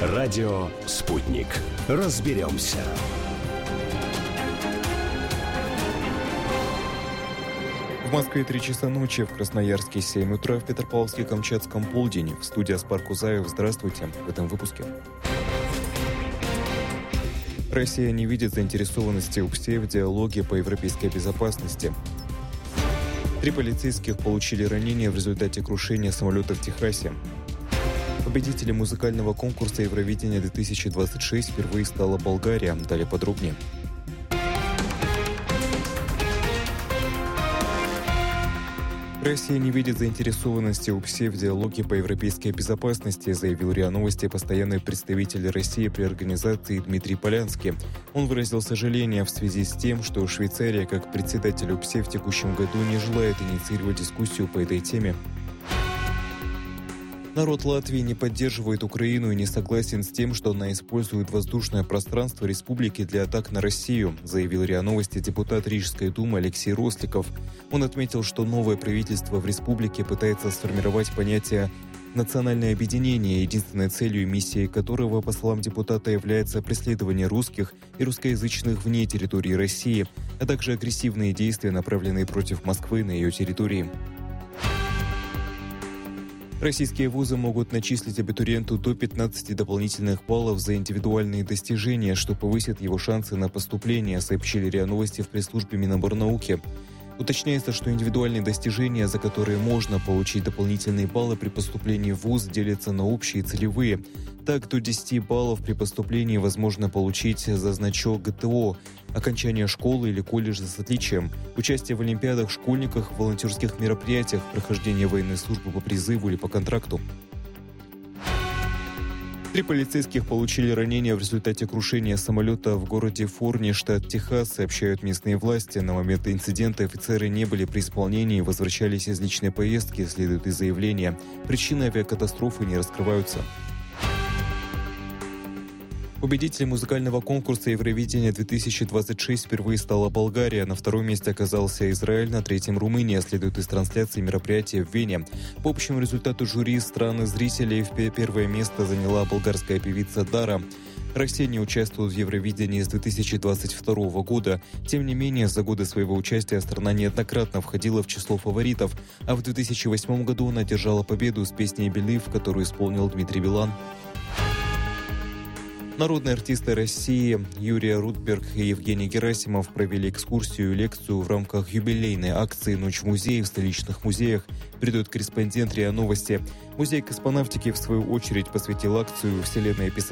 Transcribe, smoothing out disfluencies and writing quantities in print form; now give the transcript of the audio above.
Радио «Спутник». Разберемся. В Москве 3 часа ночи, в Красноярске 7 утра, в Петропавловске-Камчатском полдень. В студии Аспар Кузаев. Здравствуйте. В этом выпуске. Россия не видит заинтересованности УПСЕ в диалоге по европейской безопасности. 3 полицейских получили ранения в результате крушения самолета в Техасе. Победителем музыкального конкурса Евровидения 2026 впервые стала Болгария. Далее подробнее. Россия не видит заинтересованности УПСЕ в диалоге по европейской безопасности, заявил РИА Новости постоянный представитель России при организации Дмитрий Полянский. Он выразил сожаление в связи с тем, что Швейцария, как председатель УПСЕ в текущем году, не желает инициировать дискуссию по этой теме. Народ Латвии не поддерживает Украину и не согласен с тем, что она использует воздушное пространство республики для атак на Россию, заявил РИА Новости депутат Рижской думы Алексей Росликов. Он отметил, что новое правительство в республике пытается сформировать понятие «национальное объединение», единственной целью и миссией которого, по словам депутата, является преследование русских и русскоязычных вне территории России, а также агрессивные действия, направленные против Москвы на ее территории. Российские вузы могут начислить абитуриенту до 15 дополнительных баллов за индивидуальные достижения, что повысит его шансы на поступление, сообщили РИА Новости в пресс-службе Миноборнауки. Уточняется, что индивидуальные достижения, за которые можно получить дополнительные баллы при поступлении в вуз, делятся на общие и целевые. Так, до 10 баллов при поступлении возможно получить за значок ГТО, окончание школы или колледжа с отличием, участие в олимпиадах, школьниках, волонтерских мероприятиях, прохождение военной службы по призыву или по контракту. 3 полицейских получили ранения в результате крушения самолета в городе Форни, штат Техас, сообщают местные власти. На момент инцидента офицеры не были при исполнении и возвращались из личной поездки, следует из заявления. Причины авиакатастрофы не раскрываются. Победителем музыкального конкурса Евровидения 2026 впервые стала Болгария. На втором месте оказался Израиль, на третьем Румыния, следует из трансляции мероприятия в Вене. По общему результату жюри страны зрителей первое место заняла болгарская певица Дара. Россия не участвует в Евровидении с 2022 года. Тем не менее, за годы своего участия страна неоднократно входила в число фаворитов, а в 2008 году она одержала победу с песней «Believe», которую исполнил Дмитрий Билан. Народные артисты России Юрий Рудберг и Евгений Герасимов провели экскурсию и лекцию в рамках юбилейной акции «Ночь в музее» в столичных музеях, передает корреспондент РИА Новости. Музей космонавтики, в свою очередь, посвятил акцию «Вселенная писателя»